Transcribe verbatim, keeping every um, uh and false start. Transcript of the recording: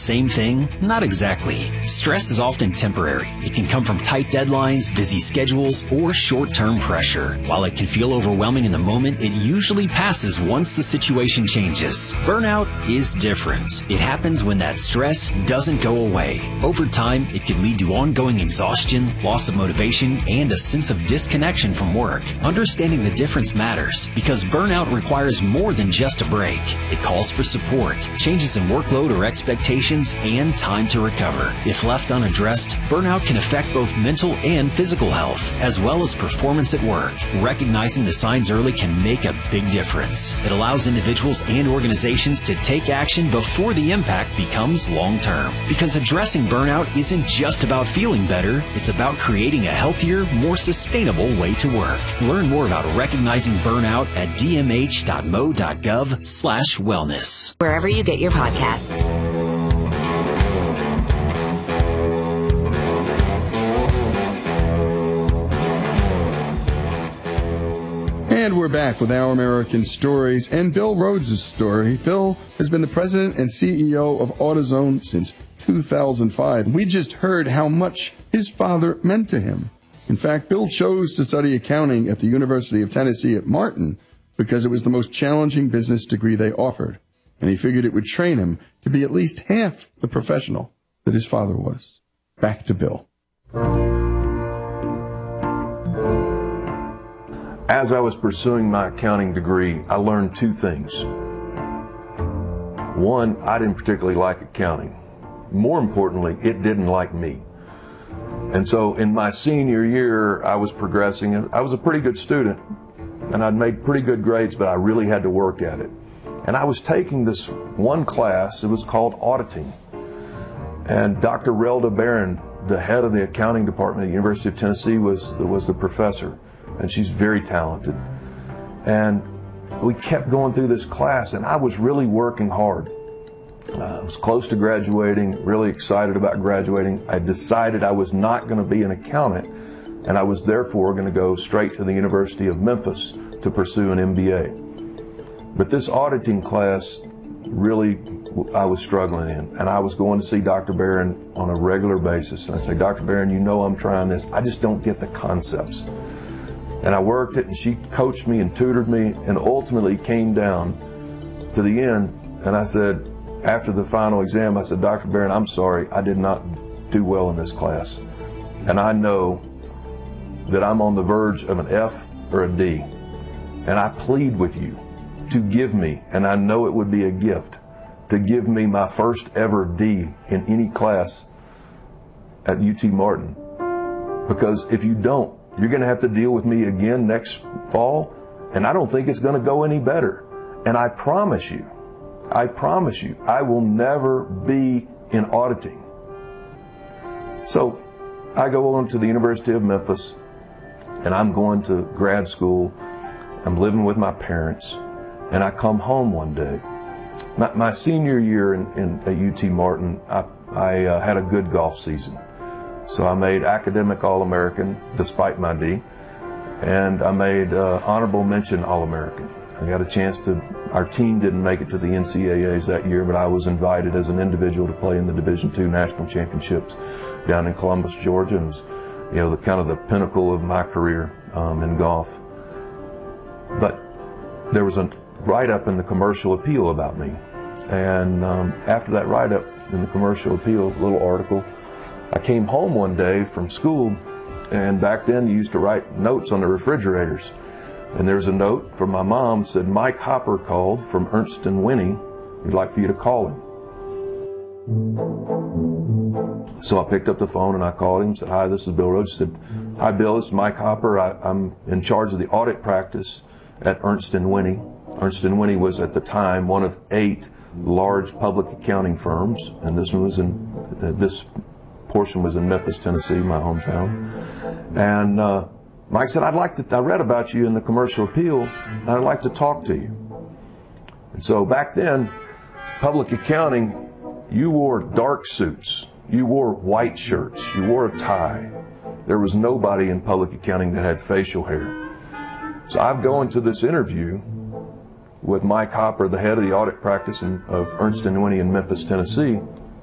same thing? Not exactly. Stress is often temporary. It can come from tight deadlines, busy schedules, or short-term pressure. While it can feel overwhelming in the moment, it usually passes once the situation changes. Burnout is different. It happens when that stress doesn't go away. Over time, it can lead to ongoing exhaustion, loss of motivation, and a sense of disconnection from work. Understanding the difference matters because burnout requires more than just a break. It calls for support, changes in workload or expectations, and time to recover. If left unaddressed, burnout can affect both mental and physical health, as well as performance at work. Recognizing the signs early can make a big difference. It allows individuals and organizations to take action before the impact becomes long-term. Because addressing burnout isn't just about feeling better, it's about creating a healthier, more sustainable way to work. Learn more about recognizing burnout at d m h dot m o dot gov slash wellness. Wherever you get your podcasts. And we're back with Our American Stories and Bill Rhodes' story. Bill has been the president and C E O of AutoZone since two thousand five. We just heard how much his father meant to him. In fact, Bill chose to study accounting at the University of Tennessee at Martin because it was the most challenging business degree they offered. And he figured it would train him to be at least half the professional that his father was. Back to Bill. As I was pursuing my accounting degree, I learned two things. One, I didn't particularly like accounting. More importantly, it didn't like me. And so in my senior year, I was progressing. I was a pretty good student, and I'd made pretty good grades, but I really had to work at it. And I was taking this one class, it was called auditing. And Doctor Relda Barron, the head of the accounting department at the University of Tennessee, was, was the professor. And she's very talented. And we kept going through this class, and I was really working hard. Uh, I was close to graduating, really excited about graduating. I decided I was not going to be an accountant, and I was therefore going to go straight to the University of Memphis to pursue an M B A. But this auditing class, really, I was struggling in. And I was going to see Doctor Barron on a regular basis. And I'd say, Doctor Barron, you know I'm trying this. I just don't get the concepts. And I worked it, and she coached me and tutored me, and ultimately came down to the end. And I said, after the final exam, I said, Doctor Barron, I'm sorry, I did not do well in this class. And I know that I'm on the verge of an F or a D. And I plead with you to give me, and I know it would be a gift, to give me my first ever D in any class at U T Martin. Because if you don't, you're going to have to deal with me again next fall, and I don't think it's going to go any better. And I promise you, I promise you, I will never be in auditing. So I go on to the University of Memphis, and I'm going to grad school. I'm living with my parents. And I come home one day. My, my senior year in, in, at U T Martin, I, I uh, had a good golf season. So I made academic All-American despite my D, and I made uh, honorable mention All-American. I got a chance to, our team didn't make it to the N C double A's that year, but I was invited as an individual to play in the Division two National Championships down in Columbus, Georgia. And it was, you know, the kind of the pinnacle of my career um, in golf. But there was a write-up in the Commercial Appeal about me. And um, after that write-up in the Commercial Appeal, little article, I came home one day from school, and back then you used to write notes on the refrigerators. And there's a note from my mom that said, Mike Hopper called from Ernst and Winnie. He'd like for you to call him. So I picked up the phone and I called him, said, hi, this is Bill Rhodes. He said, hi, Bill, this is Mike Hopper. I, I'm in charge of the audit practice at Ernst and Winnie. Ernst and Winnie was at the time one of eight large public accounting firms, and this one was in, uh, this portion was in Memphis, Tennessee, my hometown. And uh, Mike said, I'd like to, I read about you in the Commercial Appeal, and I'd like to talk to you. And so back then, public accounting, you wore dark suits, you wore white shirts, you wore a tie. There was nobody in public accounting that had facial hair. So I go into this interview with Mike Hopper, the head of the audit practice in, of Ernst and Winnie in Memphis, Tennessee,